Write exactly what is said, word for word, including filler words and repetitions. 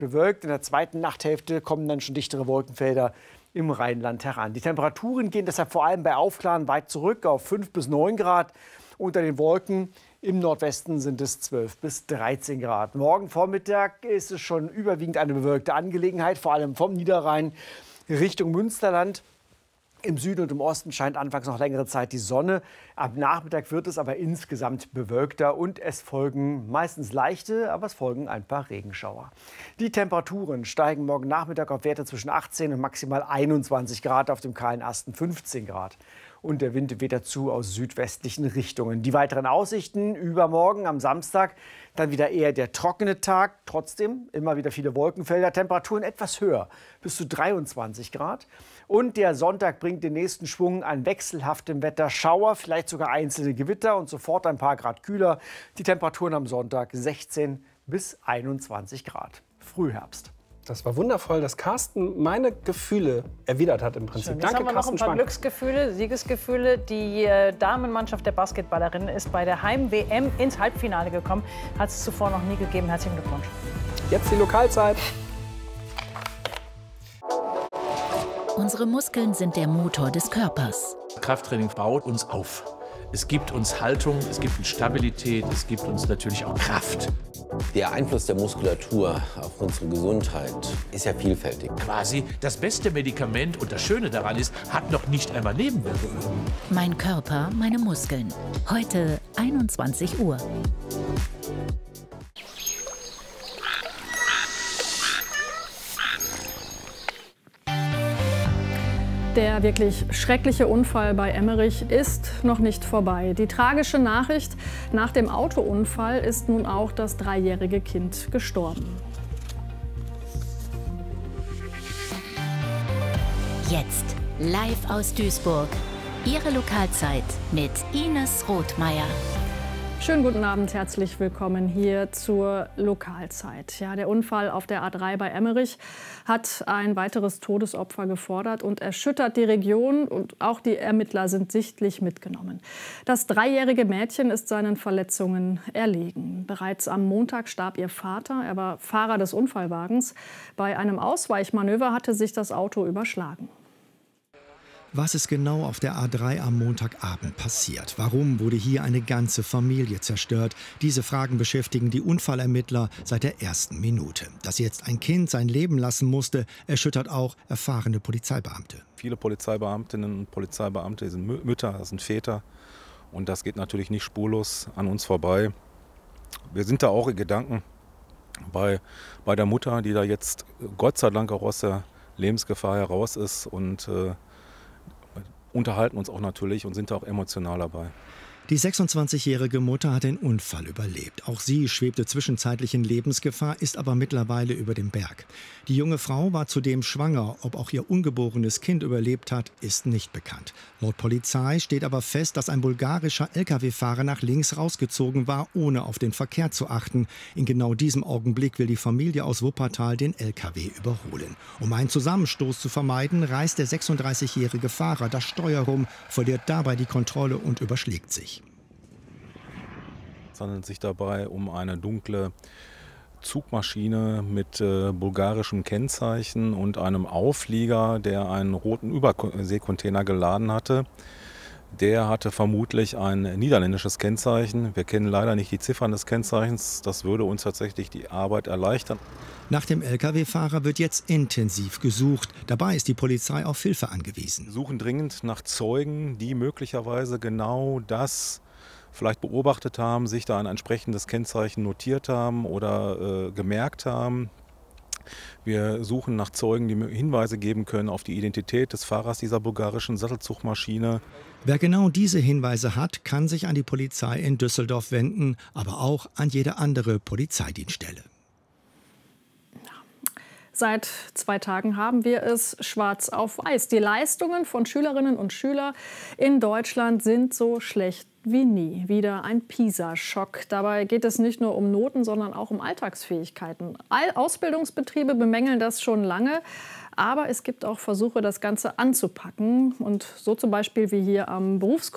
bewölkt. In der zweiten Nachthälfte kommen dann schon dichtere Wolkenfelder im Rheinland heran. Die Temperaturen gehen deshalb vor allem bei Aufklaren weit zurück auf fünf bis neun Grad. Unter den Wolken im Nordwesten sind es zwölf bis dreizehn Grad. Morgen Vormittag ist es schon überwiegend eine bewölkte Angelegenheit, vor allem vom Niederrhein Richtung Münsterland. Im Süden und im Osten scheint anfangs noch längere Zeit die Sonne. Am Nachmittag wird es aber insgesamt bewölkter und es folgen meistens leichte, aber es folgen ein paar Regenschauer. Die Temperaturen steigen morgen Nachmittag auf Werte zwischen achtzehn und maximal einundzwanzig Grad, auf dem kahlen Asten fünfzehn Grad. Und der Wind weht dazu aus südwestlichen Richtungen. Die weiteren Aussichten: übermorgen am Samstag dann wieder eher der trockene Tag. Trotzdem immer wieder viele Wolkenfelder, Temperaturen etwas höher, bis zu dreiundzwanzig Grad. Und der Sonntag bringt den nächsten Schwung an wechselhaftem Wetter, Schauer, vielleicht sogar einzelne Gewitter und sofort ein paar Grad kühler. Die Temperaturen am Sonntag sechzehn bis einundzwanzig Grad. Frühherbst. Das war wundervoll, dass Carsten meine Gefühle erwidert hat im Prinzip. Schön. Jetzt Danke, haben wir noch Carsten ein paar Schwank. Glücksgefühle, Siegesgefühle. Die äh, Damenmannschaft der Basketballerinnen ist bei der Heim-W M ins Halbfinale gekommen. Hat es zuvor noch nie gegeben. Herzlichen Glückwunsch. Jetzt die Lokalzeit. Unsere Muskeln sind der Motor des Körpers. Krafttraining baut uns auf. Es gibt uns Haltung, es gibt uns Stabilität, es gibt uns natürlich auch Kraft. Der Einfluss der Muskulatur auf unsere Gesundheit ist ja vielfältig. Quasi das beste Medikament, und das Schöne daran ist, hat noch nicht einmal Nebenwirkungen. Mein Körper, meine Muskeln. Heute einundzwanzig Uhr. Der wirklich schreckliche Unfall bei Emmerich ist noch nicht vorbei. Die tragische Nachricht: Nach dem Autounfall ist nun auch das dreijährige Kind gestorben. Jetzt live aus Duisburg. Ihre Lokalzeit mit Ines Rothmeier. Schönen guten Abend, herzlich willkommen hier zur Lokalzeit. Ja, der Unfall auf der A drei bei Emmerich hat ein weiteres Todesopfer gefordert und erschüttert die Region, und auch die Ermittler sind sichtlich mitgenommen. Das dreijährige Mädchen ist seinen Verletzungen erlegen. Bereits am Montag starb ihr Vater, er war Fahrer des Unfallwagens. Bei einem Ausweichmanöver hatte sich das Auto überschlagen. Was ist genau auf der A drei am Montagabend passiert? Warum wurde hier eine ganze Familie zerstört? Diese Fragen beschäftigen die Unfallermittler seit der ersten Minute. Dass jetzt ein Kind sein Leben lassen musste, erschüttert auch erfahrene Polizeibeamte. Viele Polizeibeamtinnen und Polizeibeamte sind Mütter, das sind Väter. Und das geht natürlich nicht spurlos an uns vorbei. Wir sind da auch in Gedanken bei, bei der Mutter, die da jetzt Gott sei Dank auch aus der Lebensgefahr heraus ist, und äh, unterhalten uns auch natürlich und sind da auch emotional dabei. Die sechsundzwanzigjährige Mutter hat den Unfall überlebt. Auch sie schwebte zwischenzeitlich in Lebensgefahr, ist aber mittlerweile über dem Berg. Die junge Frau war zudem schwanger. Ob auch ihr ungeborenes Kind überlebt hat, ist nicht bekannt. Laut Polizei steht aber fest, dass ein bulgarischer L K W-Fahrer nach links rausgezogen war, ohne auf den Verkehr zu achten. In genau diesem Augenblick will die Familie aus Wuppertal den L K W überholen. Um einen Zusammenstoß zu vermeiden, reißt der sechsunddreißigjährige Fahrer das Steuer rum, verliert dabei die Kontrolle und überschlägt sich. Es handelt sich dabei um eine dunkle Zugmaschine mit äh, bulgarischem Kennzeichen und einem Auflieger, der einen roten Überseekontainer geladen hatte. Der hatte vermutlich ein niederländisches Kennzeichen. Wir kennen leider nicht die Ziffern des Kennzeichens. Das würde uns tatsächlich die Arbeit erleichtern. Nach dem L K W-Fahrer wird jetzt intensiv gesucht. Dabei ist die Polizei auf Hilfe angewiesen. Wir suchen dringend nach Zeugen, die möglicherweise genau das vielleicht beobachtet haben, sich da ein entsprechendes Kennzeichen notiert haben oder äh, gemerkt haben. Wir suchen nach Zeugen, die Hinweise geben können auf die Identität des Fahrers dieser bulgarischen Sattelzugmaschine. Wer genau diese Hinweise hat, kann sich an die Polizei in Düsseldorf wenden, aber auch an jede andere Polizeidienststelle. Seit zwei Tagen haben wir es schwarz auf weiß. Die Leistungen von Schülerinnen und Schülern in Deutschland sind so schlecht wie nie. Wieder ein PISA-Schock. Dabei geht es nicht nur um Noten, sondern auch um Alltagsfähigkeiten. Ausbildungsbetriebe bemängeln das schon lange. Aber es gibt auch Versuche, das Ganze anzupacken. Und so zum Beispiel wie hier am Berufskolleg